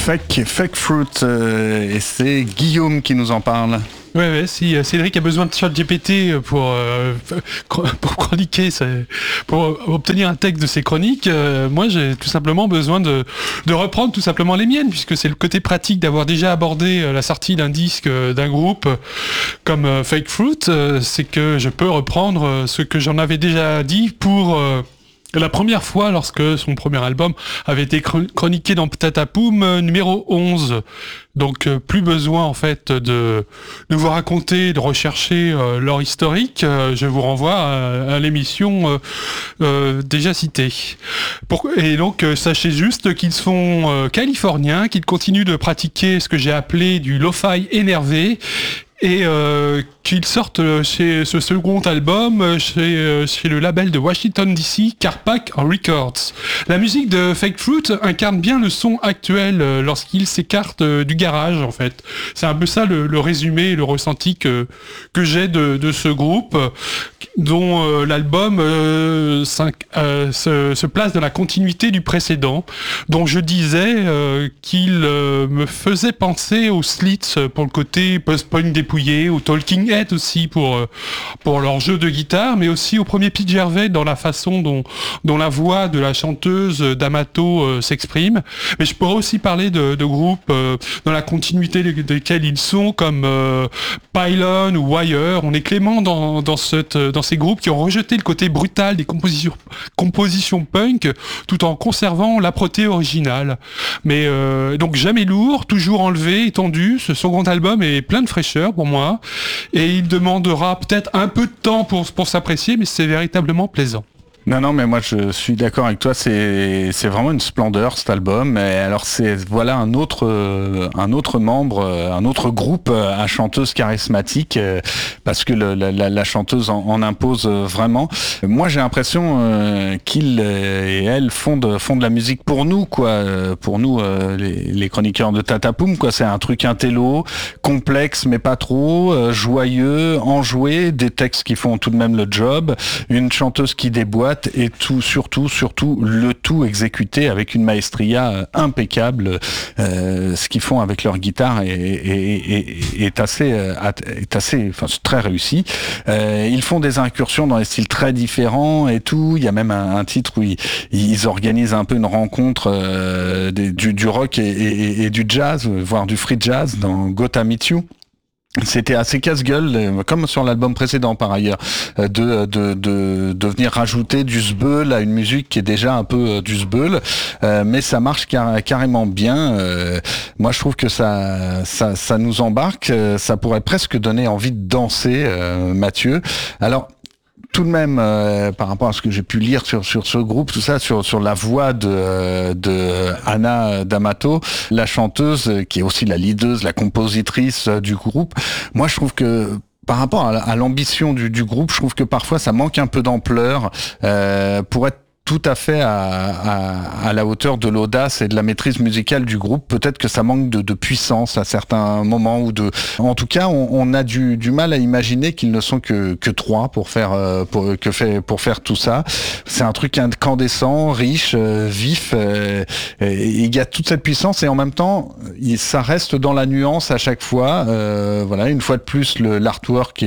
Fake Fruit, et c'est Guillaume qui nous en parle. Ouais, si Cédric a besoin de ChatGPT pour chroniquer, pour obtenir un texte de ses chroniques, moi j'ai tout simplement besoin de reprendre tout simplement les miennes, puisque c'est le côté pratique d'avoir déjà abordé la sortie d'un disque d'un groupe comme Fake Fruit, c'est que je peux reprendre ce que j'en avais déjà dit pour... la première fois, lorsque son premier album avait été chroniqué dans Tatapoum numéro 11. Donc plus besoin en fait de vous raconter, de rechercher leur historique. Je vous renvoie à l'émission déjà citée. Et donc sachez juste qu'ils sont californiens, qu'ils continuent de pratiquer ce que j'ai appelé du lo-fi énervé. Et qu'ils sortent chez ce second album chez le label de Washington DC, Carpac Records. La musique de Fake Fruit incarne bien le son actuel lorsqu'il s'écarte du garage en fait. C'est un peu ça le résumé, le ressenti que j'ai de ce groupe, dont l'album se place dans la continuité du précédent, dont je disais qu'il me faisait penser aux Slits pour le côté post-punk dépouillé, aux Talking Heads aussi pour leur jeu de guitare, mais aussi au premier Pete Gervais dans la façon dont la voix de la chanteuse d'Amato s'exprime. Mais je pourrais aussi parler de groupes dans la continuité desquels ils sont, comme Pylon ou Wire. On est clément dans ces groupes qui ont rejeté le côté brutal des compositions punk tout en conservant l'âpreté originale. Mais donc jamais lourd, toujours enlevé, étendu. Ce second album est plein de fraîcheur pour moi, et il demandera peut-être un peu de temps pour s'apprécier, mais c'est véritablement plaisant. Non, mais moi je suis d'accord avec toi, c'est vraiment une splendeur cet album. Et alors voilà un autre membre, un autre groupe à chanteuse charismatique, parce que la chanteuse en impose vraiment. Moi j'ai l'impression qu'ils et elle font de la musique pour nous, quoi, pour nous les chroniqueurs de Tatapoum, quoi. C'est un truc intello, complexe mais pas trop, joyeux, enjoué, des textes qui font tout de même le job, une chanteuse qui déboîte, et surtout le tout exécuté avec une maestria impeccable. Ce qu'ils font avec leur guitare est assez, enfin, c'est très réussi. Ils font des incursions dans des styles très différents et tout. Il y a même un titre où ils organisent un peu une rencontre du rock et du jazz, voire du free jazz dans Gotta Meet You. C'était assez casse-gueule, comme sur l'album précédent par ailleurs, de venir rajouter du zbeul à une musique qui est déjà un peu du zbeul, mais ça marche carrément bien. Moi je trouve que ça nous embarque, ça pourrait presque donner envie de danser, Mathieu. Alors tout de même, par rapport à ce que j'ai pu lire sur ce groupe, tout ça, sur la voix de Anna D'Amato, la chanteuse, qui est aussi la leaduse, la compositrice du groupe, moi je trouve que par rapport à l'ambition du groupe, je trouve que parfois ça manque un peu d'ampleur pour être tout à fait à la hauteur de l'audace et de la maîtrise musicale du groupe. Peut-être que ça manque de puissance à certains moments, en tout cas on a du mal à imaginer qu'ils ne sont que trois pour faire tout ça. C'est un truc incandescent, riche, vif, il y a toute cette puissance et en même temps ça reste dans la nuance à chaque fois. Voilà, une fois de plus l'artwork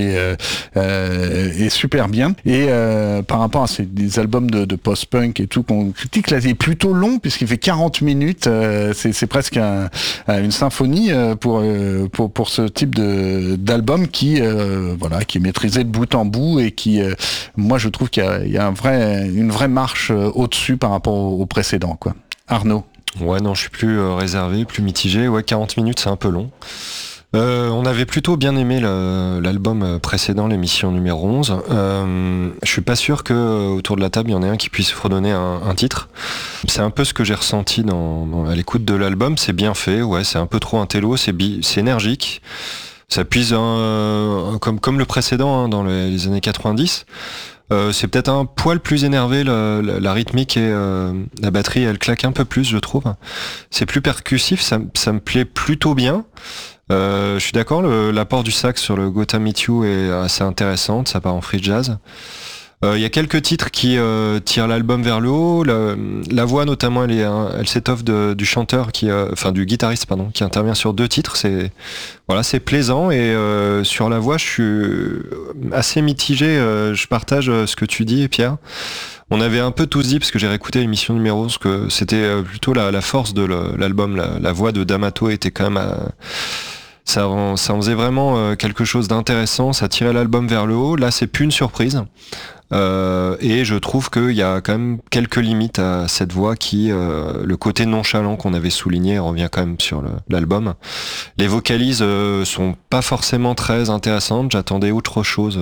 est super bien, et par rapport à des albums de post-punk et tout qu'on critique, là il est plutôt long puisqu'il fait 40 minutes, c'est presque une symphonie pour ce type d'album qui est maîtrisé de bout en bout et qui moi je trouve qu'il y a une vraie marche au-dessus par rapport au précédent, quoi. Arnaud? Ouais, non, je suis plus réservé, plus mitigé. Ouais, 40 minutes c'est un peu long. On avait plutôt bien aimé l'album précédent, l'émission numéro 11. Je suis pas sûr que autour de la table il y en ait un qui puisse fredonner un titre. C'est un peu ce que j'ai ressenti à l'écoute de l'album. C'est bien fait, ouais, c'est un peu trop intello, c'est énergique. Ça puise comme le précédent, hein, dans les années 90. C'est peut-être un poil plus énervé, la rythmique et la batterie, elle claque un peu plus, je trouve. C'est plus percussif, ça me plaît plutôt bien. Je suis d'accord, l'apport du sax sur le Gotta Meet You est assez intéressant, ça part en free jazz. Il y a quelques titres qui tirent l'album vers le haut. La voix notamment, elle s'étoffe du chanteur du guitariste pardon, qui intervient sur 2 titres. C'est plaisant et sur la voix, je suis assez mitigé. Je partage ce que tu dis, Pierre. On avait un peu tous dit, parce que j'ai réécouté l'émission numéro 11, que c'était plutôt la force de l'album. La voix de D'Amato était quand même... Ça en faisait vraiment quelque chose d'intéressant, ça tirait l'album vers le haut. Là, c'est plus une surprise. Et je trouve qu'il y a quand même quelques limites à cette voix qui, le côté nonchalant qu'on avait souligné, revient quand même sur l'album. Les vocalises sont pas forcément très intéressantes. J'attendais autre chose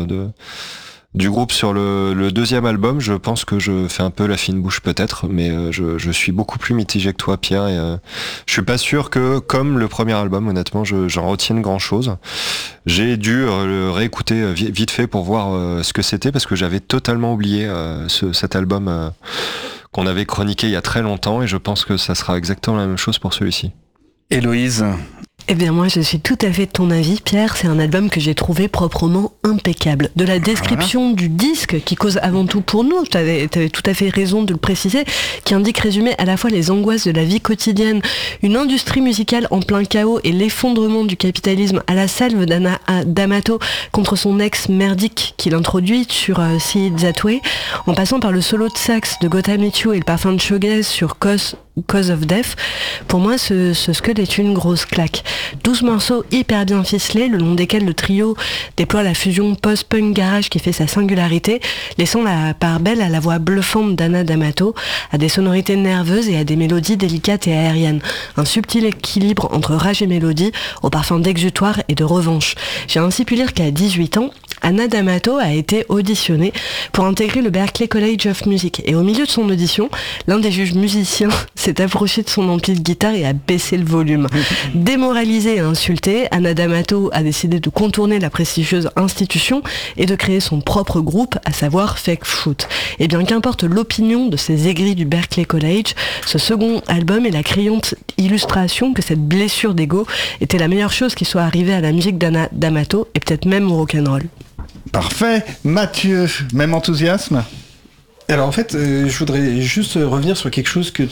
du groupe sur le deuxième album. Je pense que je fais un peu la fine bouche peut-être, mais je suis beaucoup plus mitigé que toi, Pierre, et je suis pas sûr que, comme le premier album, honnêtement, j'en retienne grand chose. J'ai dû le réécouter vite fait pour voir ce que c'était, parce que j'avais totalement oublié cet album qu'on avait chroniqué il y a très longtemps, et je pense que ça sera exactement la même chose pour celui-ci. Héloïse? Eh bien moi je suis tout à fait de ton avis, Pierre. C'est un album que j'ai trouvé proprement impeccable. De la description du disque, qui cause avant tout pour nous, t'avais tout à fait raison de le préciser, qui indique résumer à la fois les angoisses de la vie quotidienne, une industrie musicale en plein chaos et l'effondrement du capitalisme à la salve d'Amato contre son ex merdique qu'il introduit sur See It That Way, en passant par le solo de sax de Gotta Meet You et le parfum de shoegaze sur Cause of Death. Pour moi, ce Skull est une grosse claque. 12 morceaux hyper bien ficelés, le long desquels le trio déploie la fusion post-punk garage qui fait sa singularité, laissant la part belle à la voix bluffante d'Anna D'Amato, à des sonorités nerveuses et à des mélodies délicates et aériennes. Un subtil équilibre entre rage et mélodie, au parfum d'exutoire et de revanche. J'ai ainsi pu lire qu'à 18 ans, Anna D'Amato a été auditionnée pour intégrer le Berklee College of Music. Et au milieu de son audition, l'un des juges musiciens s'est approché de son ampli de guitare et a baissé le volume. Démoralisée et insultée, Anna D'Amato a décidé de contourner la prestigieuse institution et de créer son propre groupe, à savoir Fake Fruit. Et bien qu'importe l'opinion de ces aigris du Berklee College, ce second album est la criante illustration que cette blessure d'ego était la meilleure chose qui soit arrivée à la musique d'Anna D'Amato et peut-être même au rock'n'roll. Parfait. Mathieu, même enthousiasme? Alors en fait, je voudrais juste revenir sur quelque chose que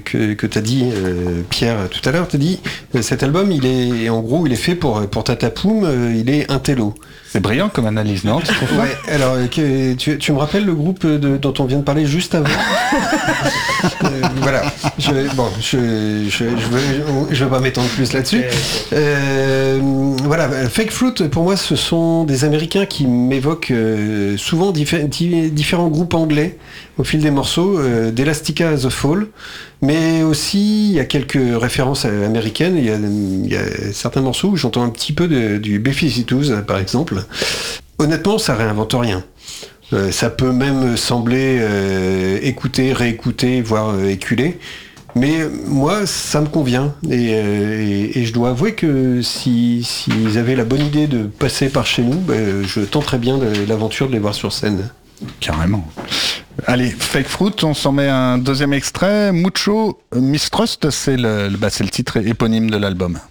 tu as dit, Pierre, tout à l'heure. Tu as dit, cet album, il est fait pour Tatapoum, il est intello. C'est brillant comme analyse, non? Ouais, alors tu me rappelles le groupe dont on vient de parler juste avant? Voilà. Je vais pas m'étendre plus là-dessus. Voilà, Fake Fruit, pour moi, ce sont des Américains qui m'évoquent souvent différents groupes anglais au fil des morceaux, d'Elastica à The Fall, mais aussi il y a quelques références américaines. Il y a certains morceaux où j'entends un petit peu du B-52s, par exemple. Honnêtement, ça réinvente rien. Ça peut même sembler écouter, réécouter, voire éculer. Mais moi, ça me convient. Et je dois avouer que s'ils avaient la bonne idée de passer par chez nous, je tenterais bien l'aventure de les voir sur scène. Carrément. Allez, Fake Fruit, on s'en met un deuxième extrait. Mucho Mistrust, c'est le titre éponyme de l'album.